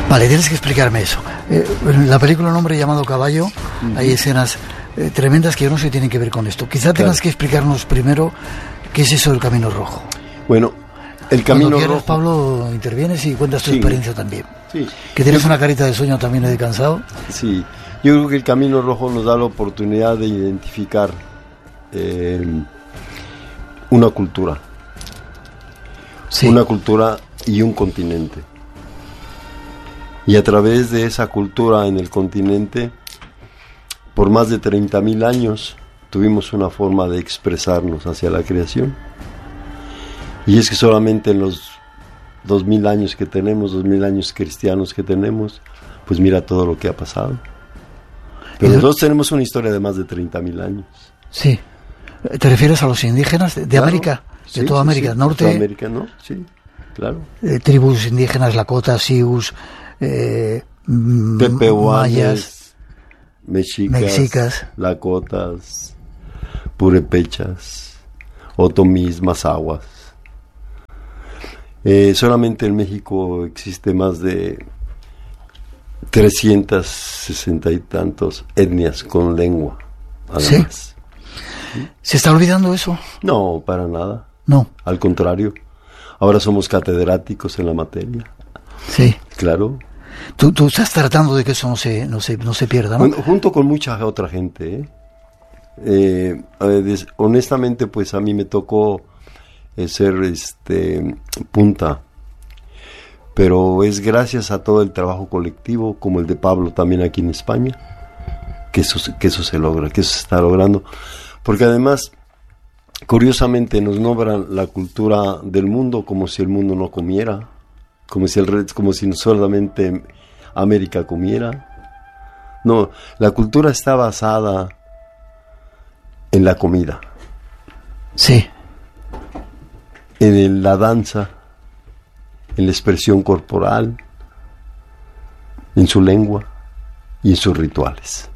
Vale, tienes que explicarme eso. En la película Un hombre llamado Caballo hay escenas tremendas que yo no sé si tienen que ver con esto. Quizá tengas que explicarnos primero qué es eso del Camino Rojo. Bueno, el Camino Cuando quieras, Rojo... Pablo, intervienes y cuentas tu experiencia también. Sí. Que tienes una carita de sueño también y de cansado. Sí, yo creo que el Camino Rojo nos da la oportunidad de identificar una cultura. Sí. Una cultura y un continente. Y a través de esa cultura en el continente, por más de 30,000 años, tuvimos una forma de expresarnos hacia la creación. Y es que solamente en los 2,000 años que tenemos, 2,000 años cristianos que tenemos, pues mira todo lo que ha pasado. Pero nosotros tenemos una historia de más de 30,000 años. Sí. ¿Te refieres a los indígenas de Claro. América? De toda América, sí, norte. De toda América, ¿no? Sí, claro. Tribus indígenas, Lakota, Sioux, Pepehuanes, mayas, mexicas, lakotas, purépechas, otomís, mazahuas. Solamente en México existe más de 360 y tantos etnias con lengua. Además. ¿Sí? ¿Se está olvidando eso? No, para nada. No. Al contrario. Ahora somos catedráticos en la materia. Sí. Claro. Tú estás tratando de que eso no se pierda, ¿no? Bueno, junto con mucha otra gente, honestamente, pues a mí me tocó ser punta, pero es gracias a todo el trabajo colectivo, como el de Pablo también aquí en España, que eso se logra, que eso se está logrando, porque además, curiosamente, nos nombran la cultura del mundo como si el mundo no comiera, como si solamente América comiera. No, la cultura está basada en la comida. Sí. En la danza, en la expresión corporal, en su lengua y en sus rituales.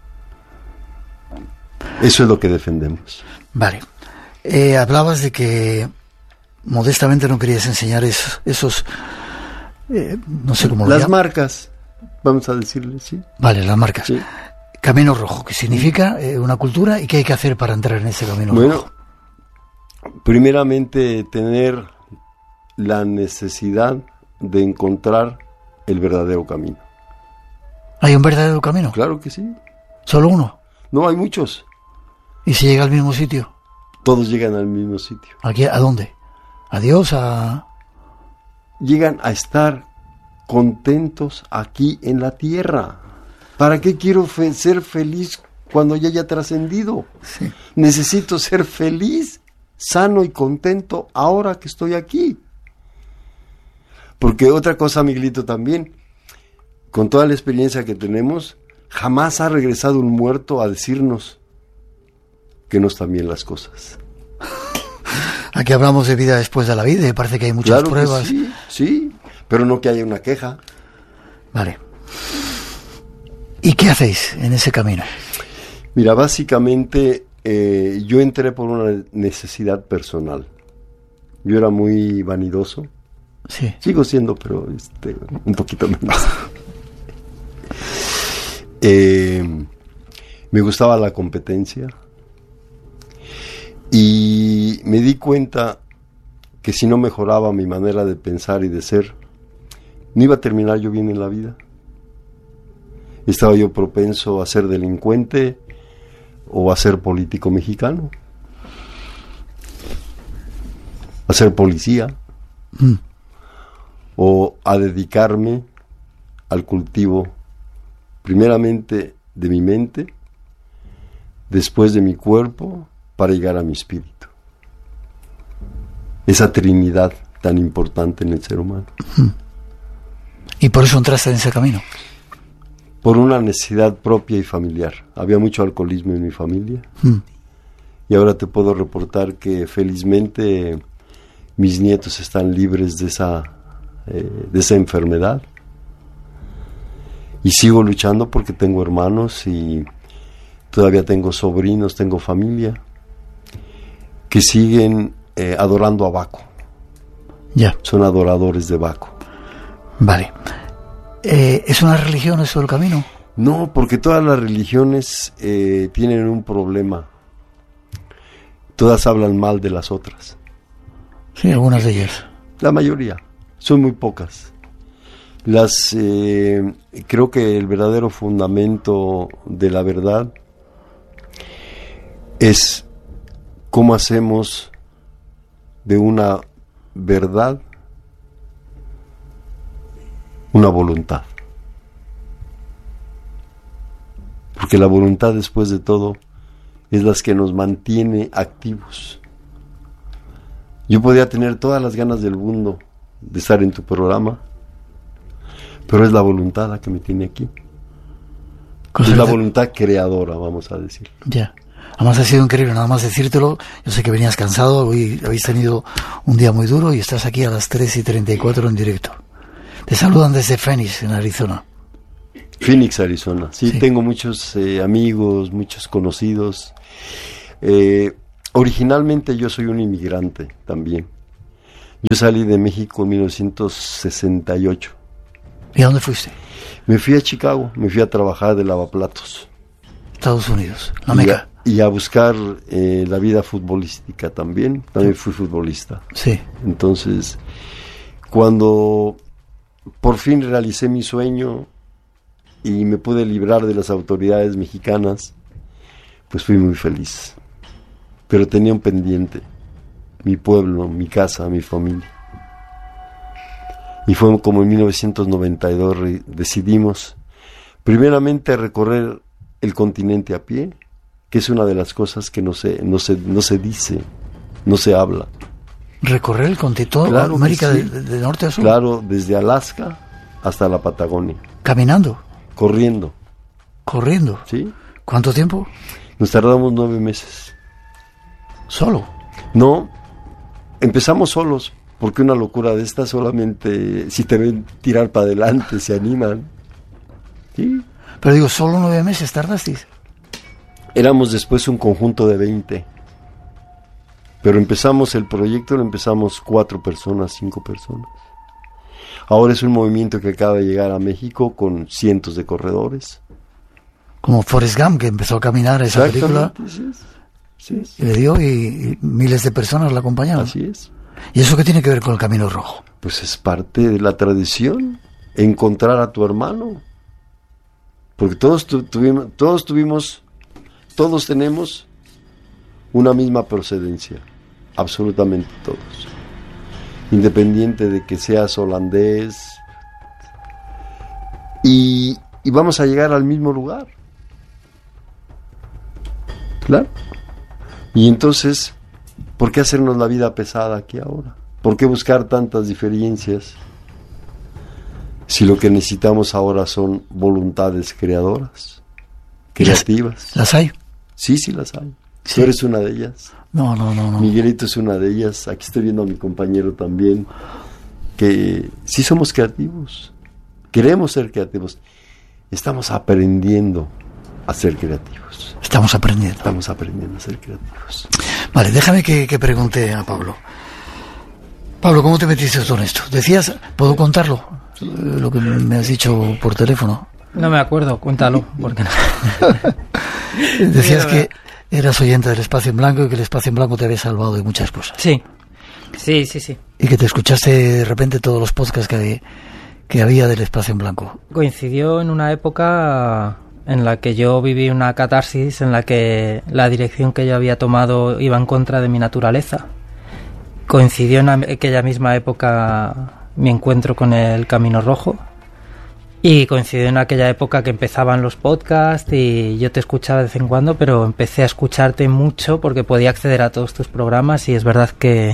Eso es lo que defendemos. Vale. Hablabas de que modestamente no querías enseñar esos no sé cómo lo Las llaman. marcas, vamos a decirle, sí. Vale, las marcas. Sí. Camino Rojo, que significa una cultura, y qué hay que hacer para entrar en ese Camino Rojo. Primeramente tener la necesidad de encontrar el verdadero camino. ¿Hay un verdadero camino? Claro que sí. ¿Solo uno? No, hay muchos. ¿Y se llega al mismo sitio? Todos llegan al mismo sitio. ¿A dónde? ¿A Dios? Llegan a estar contentos aquí en la tierra. ¿Para qué quiero ser feliz cuando ya haya trascendido? Sí. Necesito ser feliz, sano y contento ahora que estoy aquí. Porque otra cosa, Miguelito, también, con toda la experiencia que tenemos, jamás ha regresado un muerto a decirnos que no están bien las cosas. Aquí hablamos de vida después de la vida y parece que hay muchas pruebas. Sí, sí, pero no que haya una queja. Vale. ¿Y qué hacéis en ese camino? Mira, básicamente yo entré por una necesidad personal. Yo era muy vanidoso. Sí. Sigo siendo, pero un poquito menos. Me gustaba la competencia. Y me di cuenta que si no mejoraba mi manera de pensar y de ser, no iba a terminar yo bien en la vida. Estaba yo propenso a ser delincuente o a ser político mexicano, a ser policía, o a dedicarme al cultivo primeramente de mi mente, después de mi cuerpo, para llegar a mi espíritu. Esa trinidad tan importante en el ser humano. ¿Y por eso entraste en ese camino? Por una necesidad propia y familiar. Había mucho alcoholismo en mi familia. Y ahora te puedo reportar que felizmente mis nietos están libres de esa enfermedad. Y sigo luchando porque tengo hermanos y todavía tengo sobrinos, tengo familia que siguen adorando a Baco. Ya. Son adoradores de Baco. Vale. ¿Es una religión eso del camino? No, porque todas las religiones tienen un problema. Todas hablan mal de las otras. Sí, algunas de ellas. La mayoría, son muy pocas. Creo que el verdadero fundamento de la verdad es cómo hacemos de una verdad una voluntad. Porque la voluntad, después de todo, es la que nos mantiene activos. Yo podía tener todas las ganas del mundo de estar en tu programa, pero es la voluntad la que me tiene aquí. Es la voluntad creadora, vamos a decir. Ya. Además ha sido increíble, nada más decírtelo. Yo sé que venías cansado, hoy habéis tenido un día muy duro y estás aquí a las 3:34 en directo. Te saludan desde Phoenix, en Arizona. Phoenix, Arizona. Sí. Tengo muchos amigos, muchos conocidos. Originalmente yo soy un inmigrante también. Yo salí de México en 1968. ¿Y a dónde fuiste? Me fui a Chicago, me fui a trabajar de lavaplatos. Estados Unidos, la Meca. Y a buscar la vida futbolística también. También fui futbolista. Sí. Entonces, cuando por fin realicé mi sueño y me pude librar de las autoridades mexicanas, pues fui muy feliz. Pero tenía un pendiente, mi pueblo, mi casa, mi familia. Y fue como en 1992 decidimos primeramente recorrer el continente a pie, que es una de las cosas que no se dice, no se habla. ¿Recorrer el continente, toda claro América sí. de norte a sur? Claro, desde Alaska hasta la Patagonia. ¿Caminando? Corriendo. ¿Corriendo? Sí. ¿Cuánto tiempo? Nos tardamos 9 meses. ¿Solo? No, empezamos solos, porque una locura de esta solamente, si te ven tirar para adelante, se animan. Sí. Pero digo, ¿solo 9 meses tardasteis? Éramos después un conjunto de 20. Pero empezamos el proyecto, lo empezamos 4 personas, 5 personas. Ahora es un movimiento que acaba de llegar a México con cientos de corredores. Como Forrest Gump, que empezó a caminar esa película. Sí. Y le dio y miles de personas la acompañaron. Así es. ¿Y eso qué tiene que ver con el Camino Rojo? Pues es parte de la tradición, encontrar a tu hermano. Porque todos tenemos una misma procedencia, absolutamente todos. Independiente de que seas holandés, y vamos a llegar al mismo lugar. Claro. Y entonces, ¿por qué hacernos la vida pesada aquí ahora? ¿Por qué buscar tantas diferencias? Si lo que necesitamos ahora son voluntades creadoras, creativas. ¿Las hay? Sí, las hay. Sí. Tú eres una de ellas. No. Miguelito es una de ellas. Aquí estoy viendo a mi compañero también, que sí somos creativos. Queremos ser creativos. Estamos aprendiendo a ser creativos. Estamos aprendiendo a ser creativos. Vale, déjame que pregunte a Pablo. Pablo, ¿cómo te metiste tú en esto? Decías, ¿puedo contarlo? Lo que me has dicho por teléfono. No me acuerdo, cuéntalo, porque no. Decías que eras oyente del Espacio en Blanco y que el Espacio en Blanco te había salvado de muchas cosas. Sí. Y que te escuchaste de repente todos los podcasts que había del Espacio en Blanco. Coincidió en una época en la que yo viví una catarsis, en la que la dirección que yo había tomado iba en contra de mi naturaleza. Coincidió en aquella misma época mi encuentro con el Camino Rojo. Y coincidió en aquella época que empezaban los podcasts y yo te escuchaba de vez en cuando, pero empecé a escucharte mucho porque podía acceder a todos tus programas y es verdad que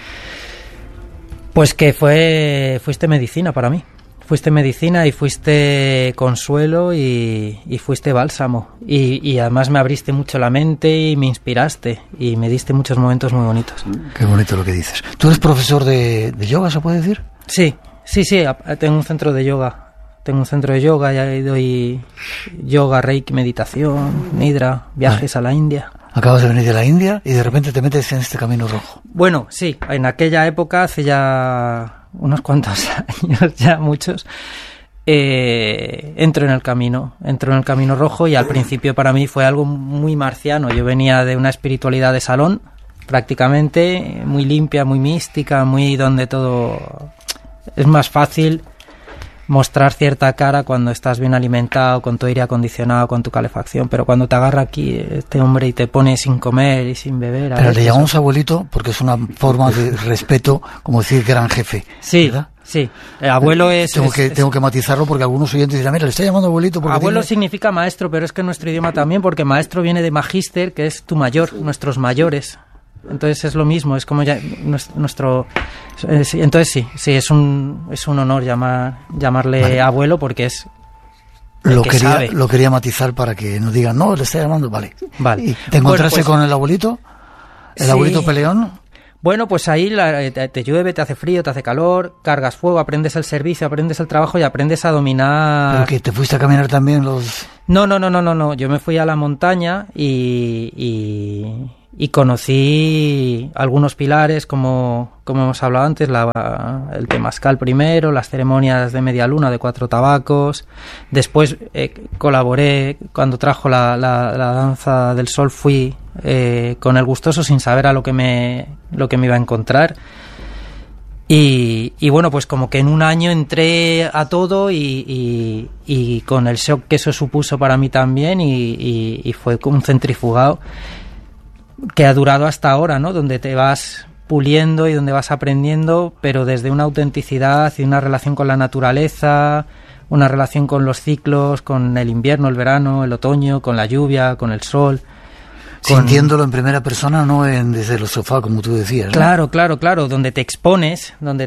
fuiste medicina para mí. Fuiste medicina y fuiste consuelo y fuiste bálsamo. Y además me abriste mucho la mente y me inspiraste y me diste muchos momentos muy bonitos. Qué bonito lo que dices. ¿Tú eres profesor de yoga, se puede decir? Sí, tengo un centro de yoga. Y ahí doy yoga, reiki, meditación, nidra, viajes a la India. Acabas de venir de la India y de repente te metes en este Camino Rojo. Bueno, sí, en aquella época, hace ya unos cuantos años, ya muchos, entro en el camino rojo, y al principio para mí fue algo muy marciano. Yo venía de una espiritualidad de salón, prácticamente, muy limpia, muy mística, muy donde todo es más fácil mostrar cierta cara cuando estás bien alimentado, con tu aire acondicionado, con tu calefacción, pero cuando te agarra aquí este hombre y te pone sin comer y sin beber... Pero le llamamos abuelito porque es una forma de respeto, como decir gran jefe, sí, ¿verdad? Sí, el abuelo es... Tengo que matizarlo porque algunos oyentes dirán, mira, le está llamando abuelito porque... Abuelo significa maestro, pero es que en nuestro idioma también, porque maestro viene de magister, que es tu mayor, nuestros mayores. Entonces es lo mismo, es como ya nuestro... entonces sí, es un honor llamarle vale. Abuelo, porque es... Lo quería matizar para que no digan, no, le está llamando, vale. ¿Y te encontraste con el abuelito? ¿El abuelito peleón? Bueno, pues ahí te llueve, te hace frío, te hace calor, cargas fuego, aprendes el servicio, aprendes el trabajo y aprendes a dominar... ¿Pero que te fuiste a caminar también los...? No, yo me fui a la montaña y conocí algunos pilares, como hemos hablado antes, el temazcal primero, las ceremonias de media luna de 4 tabacos. Después colaboré cuando trajo la danza del sol, fui con el gustoso sin saber a lo que me iba a encontrar. Y bueno, pues como que en un año entré a todo y con el shock que eso supuso para mí también, y fue como un centrifugado que ha durado hasta ahora, ¿no? Donde te vas puliendo y donde vas aprendiendo, pero desde una autenticidad y una relación con la naturaleza, una relación con los ciclos, con el invierno, el verano, el otoño, con la lluvia, con el sol. Sintiéndolo en primera persona, no desde el sofá, como tú decías, ¿no? Claro, donde te expones, donde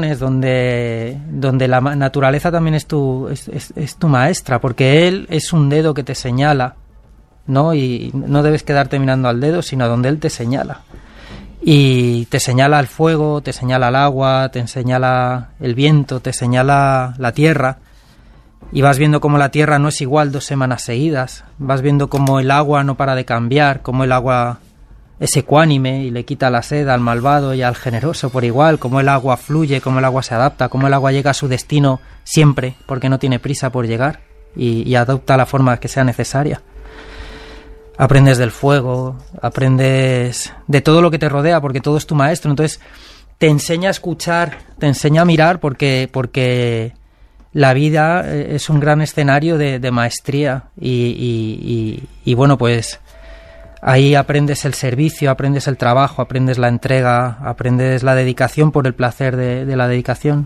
la naturaleza también es tu maestra, porque él es un dedo que te señala, ¿no? Y no debes quedarte mirando al dedo, sino a donde él te señala. Y te señala el fuego, te señala el agua, te señala el viento, te señala la tierra. Y vas viendo cómo la tierra no es igual 2 semanas seguidas. Vas viendo cómo el agua no para de cambiar, cómo el agua es ecuánime y le quita la sed al malvado y al generoso por igual, cómo el agua fluye, cómo el agua se adapta, cómo el agua llega a su destino siempre, porque no tiene prisa por llegar y adopta la forma que sea necesaria. Aprendes del fuego, aprendes de todo lo que te rodea, porque todo es tu maestro. Entonces te enseña a escuchar, te enseña a mirar, porque la vida es un gran escenario de maestría. Y bueno, pues ahí aprendes el servicio, aprendes el trabajo, aprendes la entrega, aprendes la dedicación por el placer de la dedicación.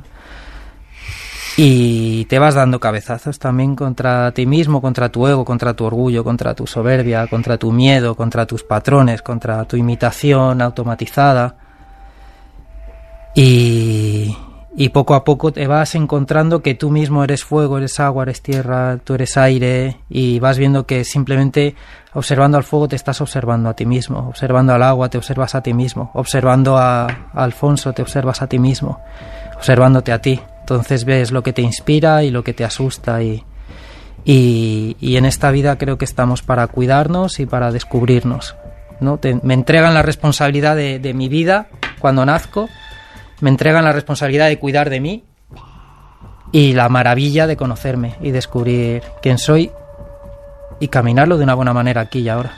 Y te vas dando cabezazos también contra ti mismo, contra tu ego, contra tu orgullo, contra tu soberbia, contra tu miedo, contra tus patrones, contra tu imitación automatizada. Y poco a poco te vas encontrando que tú mismo eres fuego, eres agua, eres tierra, tú eres aire, y vas viendo que simplemente observando al fuego te estás observando a ti mismo, observando al agua te observas a ti mismo, observando a Alfonso te observas a ti mismo, observándote a ti. Entonces ves lo que te inspira y lo que te asusta, y en esta vida creo que estamos para cuidarnos y para descubrirnos, ¿no? Me entregan la responsabilidad de mi vida cuando nazco, me entregan la responsabilidad de cuidar de mí y la maravilla de conocerme y descubrir quién soy y caminarlo de una buena manera aquí y ahora.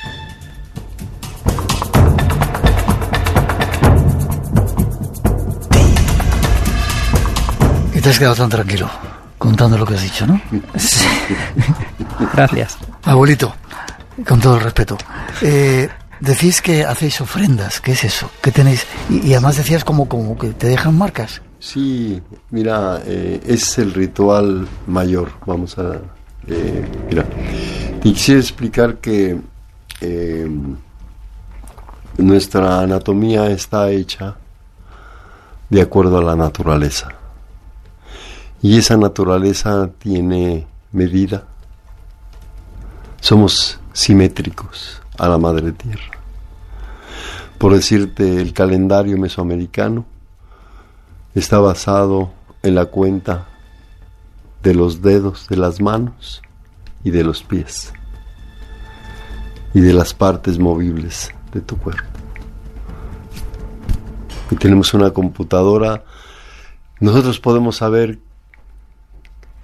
Te has quedado tan tranquilo contando lo que has dicho, ¿no? Sí. Gracias. Abuelito, con todo el respeto, decís que hacéis ofrendas. ¿Qué es eso? ¿Qué tenéis? Y además decías como que te dejan marcas. Sí, mira, es el ritual mayor. Vamos a... mira, te quisiera explicar que nuestra anatomía está hecha de acuerdo a la naturaleza. Y esa naturaleza tiene medida. Somos simétricos a la madre tierra. Por decirte, el calendario mesoamericano está basado en la cuenta de los dedos de las manos y de los pies y de las partes movibles de tu cuerpo. Y tenemos una computadora. Nosotros podemos saber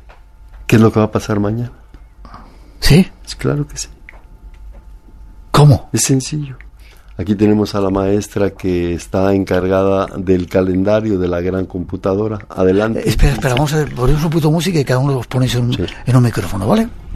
¿Qué es lo que va a pasar mañana? ¿Sí? Claro que sí. ¿Cómo? Es sencillo. Aquí tenemos a la maestra que está encargada del calendario de la gran computadora. Adelante. Espera, vamos a ver, ponemos un poquito de música y cada uno los ponéis en un micrófono, ¿vale?